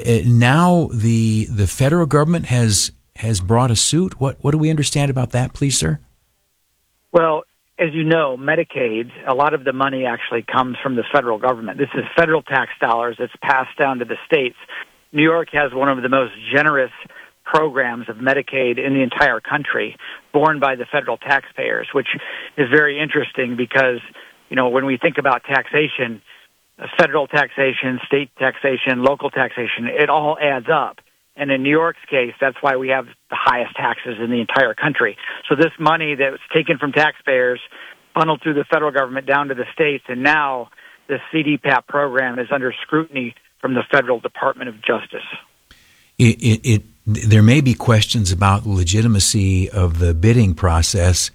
the federal government has brought a suit. What do we understand about that, please, sir? Well, as you know, Medicaid, a lot of the money actually comes from the federal government. This is federal tax dollars that's passed down to the states. New York has one of the most generous programs of Medicaid in the entire country, borne by the federal taxpayers, which is very interesting because, when we think about taxation, federal taxation, state taxation, local taxation, it all adds up. And in New York's case, that's why we have the highest taxes in the entire country. So this money that was taken from taxpayers, funneled through the federal government down to the states, and now the CDPAP program is under scrutiny from the Federal Department of Justice. There may be questions about legitimacy of the bidding process.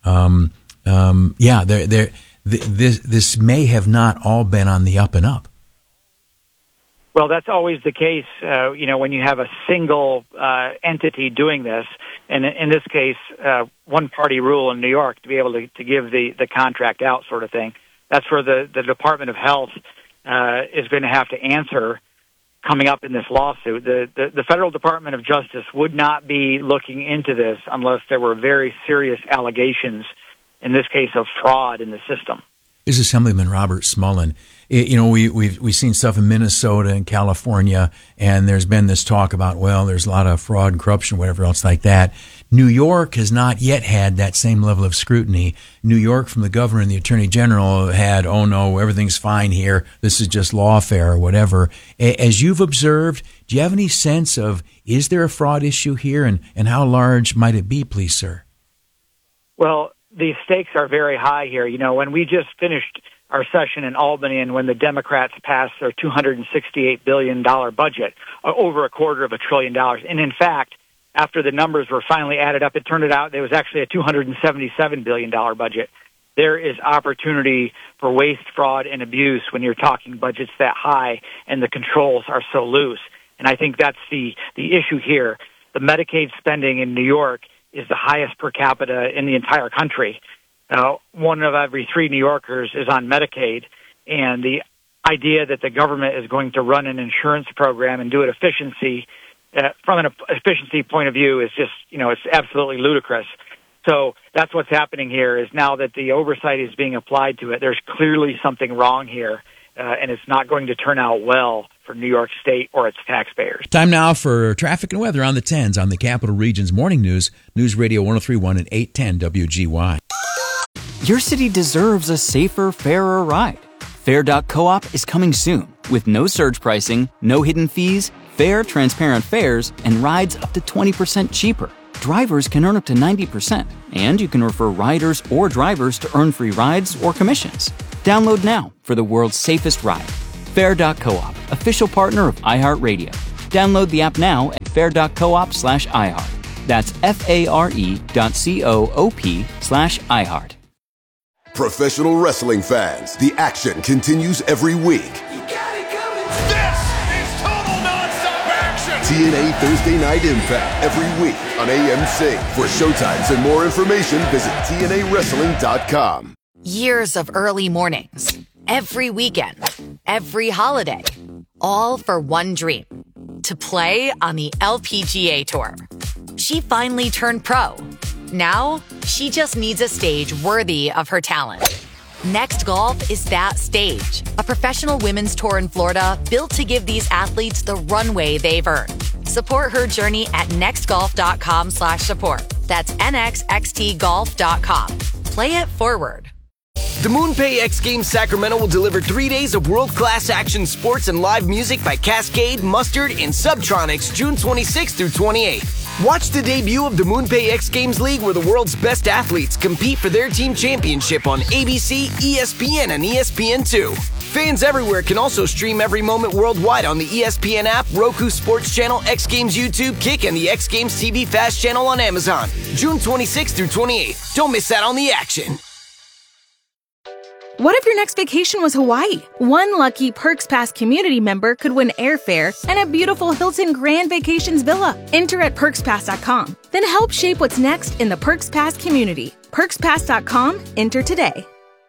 This may have not all been on the up and up. Well, that's always the case, when you have a single entity doing this, and in this case, one-party rule in New York to be able to give the contract out sort of thing. That's where the Department of Health is going to have to answer coming up in this lawsuit. The Federal Department of Justice would not be looking into this unless there were very serious allegations, in this case of fraud in the system. This is Assemblyman Robert Smallin. We've seen stuff in Minnesota and California, and there's been this talk about, there's a lot of fraud and corruption, whatever else like that. New York has not yet had that same level of scrutiny. New York, from the governor and the attorney general, had, oh no, everything's fine here. This is just lawfare or whatever. As you've observed, do you have any sense of, is there a fraud issue here, and how large might it be, please, sir? Well, the stakes are very high here. When we just finished our session in Albany and when the Democrats passed their $268 billion budget, over $250 billion. And in fact, after the numbers were finally added up, it turned out there was actually a $277 billion budget. There is opportunity for waste, fraud, and abuse when you're talking budgets that high and the controls are so loose. And I think that's the issue here. The Medicaid spending in New York is the highest per capita in the entire country. One of every 3 New Yorkers is on Medicaid, and the idea that the government is going to run an insurance program and do it efficiency from an efficiency point of view is just, it's absolutely ludicrous. So that's what's happening here is now that the oversight is being applied to it, there's clearly something wrong here, and it's not going to turn out well for New York State or its taxpayers. Time now for traffic and weather on the 10s on the Capital Region's Morning News, News Radio 103.1 and 810 WGY. Your city deserves a safer, fairer ride. Fair.coop is coming soon with no surge pricing, no hidden fees, fair, transparent fares, and rides up to 20% cheaper. Drivers can earn up to 90%, and you can refer riders or drivers to earn free rides or commissions. Download now for the world's safest ride. Fair.coop, official partner of iHeartRadio. Download the app now at fair.coop/iHeart. That's FARE.coop/iHeart. Professional wrestling fans, the action continues every week. TNA Thursday Night Impact every week on AMC. For showtimes and more information, visit TNAWrestling.com. Years of early mornings, every weekend, every holiday, all for one dream, to play on the LPGA Tour. She finally turned pro. Now, she just needs a stage worthy of her talent. Next Golf is that stage. A professional women's tour in Florida built to give these athletes the runway they've earned. Support her journey at nextgolf.com/support. That's nxxtgolf.com. Play it forward. The MoonPay X Games Sacramento will deliver 3 days of world-class action sports and live music by Cascade, Mustard, and Subtronics June 26th through 28th. Watch the debut of the MoonPay X Games League where the world's best athletes compete for their team championship on ABC, ESPN, and ESPN2. Fans everywhere can also stream every moment worldwide on the ESPN app, Roku Sports Channel, X Games YouTube, Kick, and the X Games TV Fast channel on Amazon. June 26th through 28th. Don't miss out on the action. What if your next vacation was Hawaii? One lucky Perks Pass community member could win airfare and a beautiful Hilton Grand Vacations villa. Enter at PerksPass.com. Then help shape what's next in the Perks Pass community. PerksPass.com. Enter today.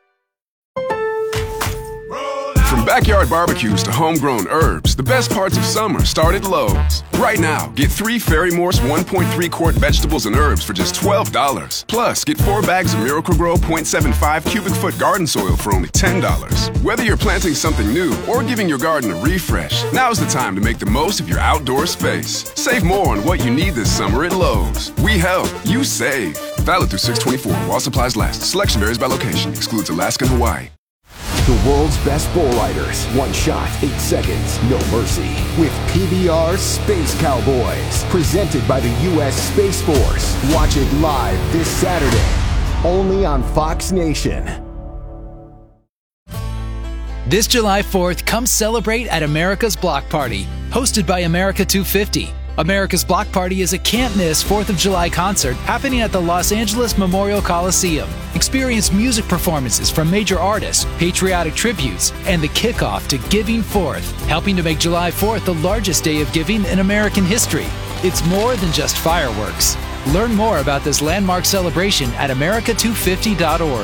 From backyard barbecues to homegrown herbs, the best parts of summer start at Lowe's. Right now, get 3 Ferry Morse 1.3 quart vegetables and herbs for just $12. Plus, get 4 bags of Miracle-Gro 0.75 cubic foot garden soil for only $10. Whether you're planting something new or giving your garden a refresh, now's the time to make the most of your outdoor space. Save more on what you need this summer at Lowe's. We help, you save. Valid through 6/24 while supplies last. Selection varies by location. Excludes Alaska and Hawaii. The world's best bull riders. One shot, 8 seconds, no mercy. With PBR Space Cowboys. Presented by the U.S. Space Force. Watch it live this Saturday. Only on Fox Nation. This July 4th, come celebrate at America's Block Party, hosted by America 250. America's Block Party is a can't-miss 4th of July concert happening at the Los Angeles Memorial Coliseum. Experience music performances from major artists, patriotic tributes, and the kickoff to Giving Forth, helping to make July 4th the largest day of giving in American history. It's more than just fireworks. Learn more about this landmark celebration at america250.org.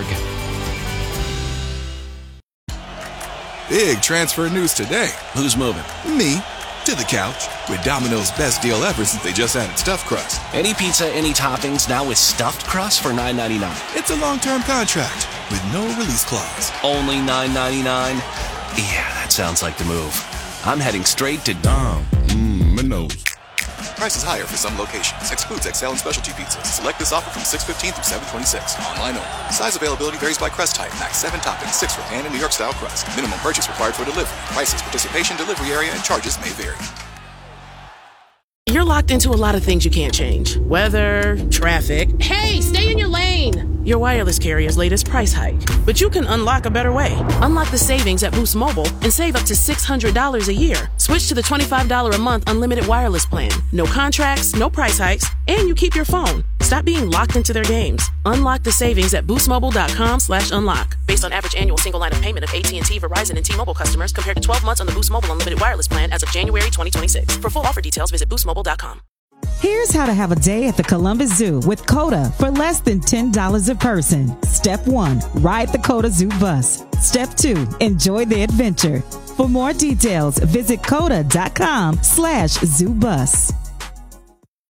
Big transfer news today. Who's moving? Me. To the couch with Domino's best deal ever since they just added stuffed crust. Any pizza, any toppings, now with stuffed crust for $9.99. It's a long-term contract with no release clause. Only $9.99? Yeah, that sounds like the move. I'm heading straight to Domino's. Prices higher for some locations. Excludes XL and specialty pizzas. Select this offer from 6/15 through 7/26. Online only. Size availability varies by crust type. Max 7 toppings, 6 for pan and New York style crust. Minimum purchase required for delivery. Prices, participation, delivery area, and charges may vary. You're locked into a lot of things you can't change. Weather, traffic. Hey, stay in your lane! Your wireless carrier's latest price hike. But you can unlock a better way. Unlock the savings at Boost Mobile and save up to $600 a year. Switch to the $25 a month unlimited wireless plan. No contracts, no price hikes, and you keep your phone. Stop being locked into their games. Unlock the savings at boostmobile.com/unlock. Based on average annual single line of payment of AT&T, Verizon, and T-Mobile customers compared to 12 months on the Boost Mobile unlimited wireless plan as of January 2026. For full offer details, visit boostmobile.com. Here's how to have a day at the Columbus Zoo with COTA for less than $10 a person. Step 1, ride the COTA Zoo bus. Step 2, enjoy the adventure. For more details, visit COTA.com/ZooBus.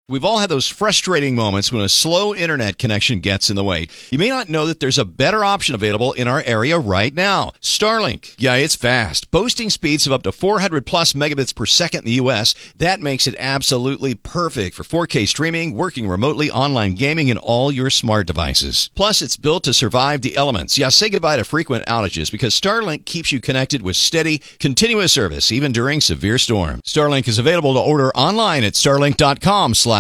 We've all had those frustrating moments when a slow internet connection gets in the way. You may not know that there's a better option available in our area right now. Starlink. Yeah, it's fast. Boasting speeds of up to 400 plus megabits per second in the U.S. That makes it absolutely perfect for 4K streaming, working remotely, online gaming, and all your smart devices. Plus, it's built to survive the elements. Yeah, say goodbye to frequent outages because Starlink keeps you connected with steady, continuous service, even during severe storms. Starlink is available to order online at starlink.com/radio.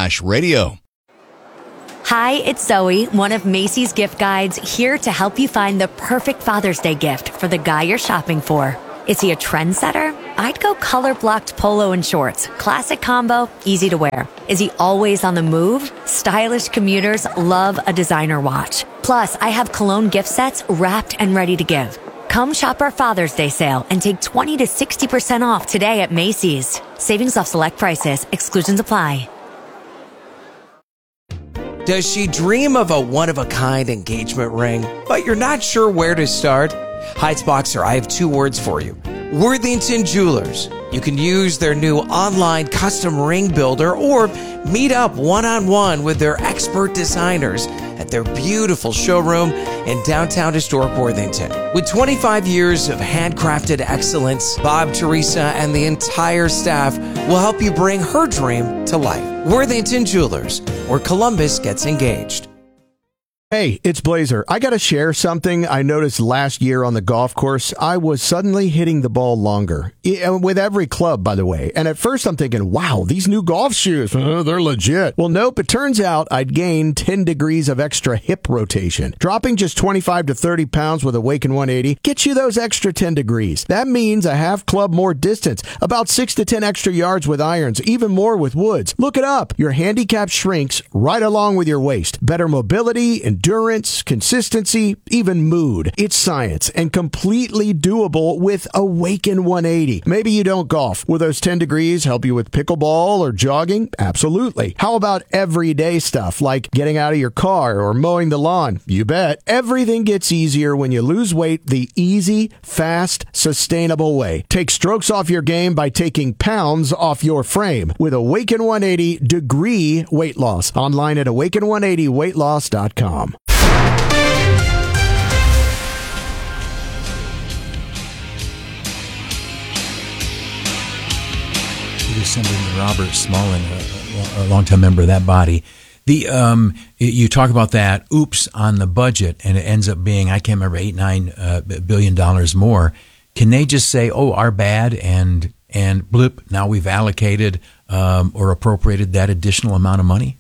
Hi, it's Zoe, one of Macy's gift guides, here to help you find the perfect Father's Day gift for the guy you're shopping for. Is he a trendsetter? I'd go color-blocked polo and shorts. Classic combo, easy to wear. Is he always on the move? Stylish commuters love a designer watch. Plus, I have cologne gift sets wrapped and ready to give. Come shop our Father's Day sale and take 20 to 60% off today at Macy's. Savings off select prices. Exclusions apply. Does she dream of a one-of-a-kind engagement ring, but you're not sure where to start? Heights Boxer, I have two words for you. Worthington Jewelers. You can use their new online custom ring builder or meet up one-on-one with their expert designers at their beautiful showroom in downtown historic Worthington. With 25 years of handcrafted excellence, Bob, Teresa, and the entire staff will help you bring her dream to life. Worthington Jewelers, where Columbus gets engaged. Hey, it's Blazer. I got to share something I noticed last year on the golf course. I was suddenly hitting the ball longer. With every club, by the way. And at first I'm thinking, wow, these new golf shoes, they're legit. Well, nope, it turns out I'd gained 10 degrees of extra hip rotation. Dropping just 25 to 30 pounds with Awaken 180 gets you those extra 10 degrees. That means a half club more distance, about 6 to 10 extra yards with irons, even more with woods. Look it up. Your handicap shrinks right along with your waist. Better mobility, endurance, consistency, even mood. It's science and completely doable with Awaken 180. Maybe you don't golf. Will those 10 degrees help you with pickleball or jogging? Absolutely. How about everyday stuff like getting out of your car or mowing the lawn? You bet. Everything gets easier when you lose weight the easy, fast, sustainable way. Take strokes off your game by taking pounds off your frame with Awaken 180 Degree Weight Loss. Online at awaken180weightloss.com. Assemblyman Robert Smallin, a longtime member of that body. You talk about that oops on the budget, and it ends up being, I can't remember, $8-9 billion more. Can they just say, "Oh, our bad," and blip? Now we've allocated or appropriated that additional amount of money?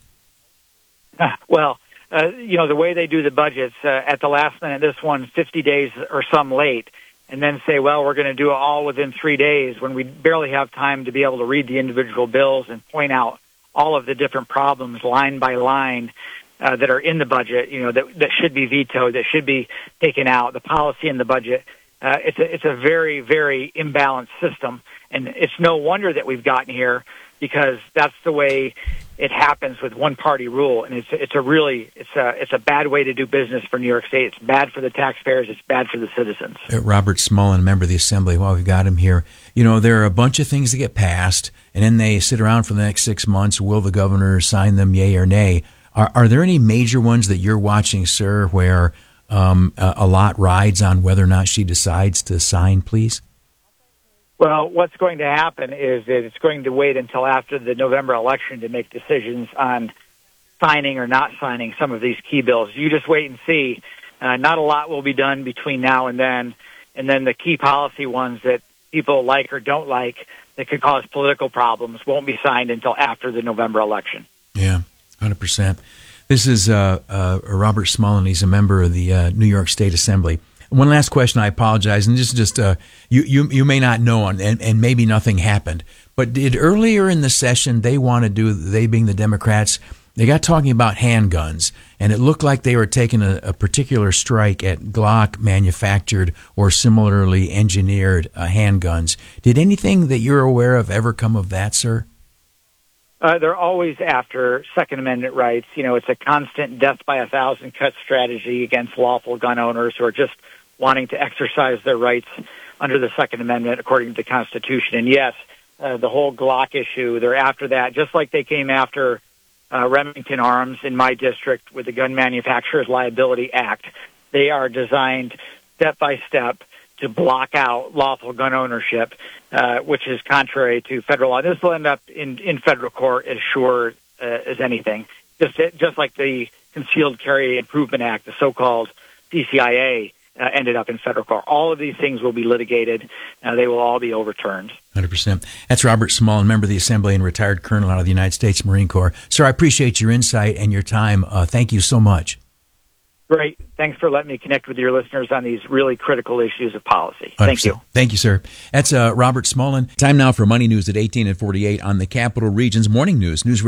Well, the way they do the budgets at the last minute, this one's 50 days or some late. And then say, well, we're going to do it all within 3 days when we barely have time to be able to read the individual bills and point out all of the different problems line by line that are in the budget, that should be vetoed, that should be taken out, the policy in the budget. It's a very, very imbalanced system. And it's no wonder that we've gotten here because that's the way it happens with one-party rule, and it's a bad way to do business for New York State. It's bad for the taxpayers. It's bad for the citizens. Robert Smallin, member of the Assembly. Well, we've got him here. There are a bunch of things that get passed, and then they sit around for the next 6 months. Will the governor sign them, yay or nay? Are there any major ones that you're watching, sir, where a lot rides on whether or not she decides to sign, please? Well, what's going to happen is that it's going to wait until after the November election to make decisions on signing or not signing some of these key bills. You just wait and see. Not a lot will be done between now and then the key policy ones that people like or don't like that could cause political problems won't be signed until after the November election. Yeah, 100%. This is Robert Smallin. He's a member of the New York State Assembly. One last question. I apologize, and this is just you may not know, and maybe nothing happened. But did earlier in the session they being the Democrats, they got talking about handguns, and it looked like they were taking a particular strike at Glock manufactured or similarly engineered handguns. Did anything that you're aware of ever come of that, sir? They're always after Second Amendment rights. It's a constant death by 1,000 cut strategy against lawful gun owners who are just wanting to exercise their rights under the Second Amendment according to the Constitution. And yes, the whole Glock issue, they're after that, just like they came after Remington Arms in my district with the Gun Manufacturers Liability Act. They are designed step by step to block out lawful gun ownership, which is contrary to federal law. This will end up in federal court as sure as anything. Just like the Concealed Carry Improvement Act, the so-called CCIA, ended up in federal court. All of these things will be litigated. They will all be overturned. 100%. That's Robert Smallin, member of the Assembly and retired colonel out of the United States Marine Corps. Sir, I appreciate your insight and your time. Thank you so much. Great. Thanks for letting me connect with your listeners on these really critical issues of policy. 100%. Thank you. Thank you, sir. That's Robert Smallin. Time now for Money News at 18 and 48 on the Capital Region's Morning News.